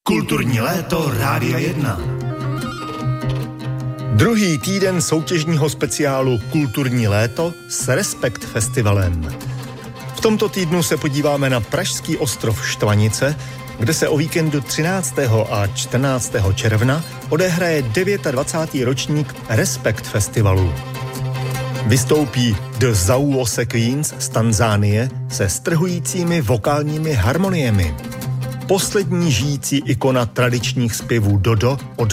Kulturní léto Rádia 1. Druhý týden soutěžního speciálu Kulturní léto s Respekt festivalem. V tomto týdnu se podíváme na pražský ostrov Štvanice, kde se o víkendu 13. a 14. června odehraje 29. ročník Respekt festivalu. Vystoupí The Zauwose Queens z Tanzánie se strhujícími vokálními harmoniemi. Poslední žijící ikona tradičních zpěvů Dodo od